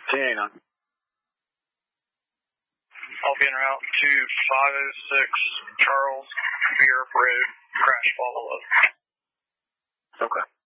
10 on. I'll be en route to 506 Charles Beer Road, crash follow-up. Okay.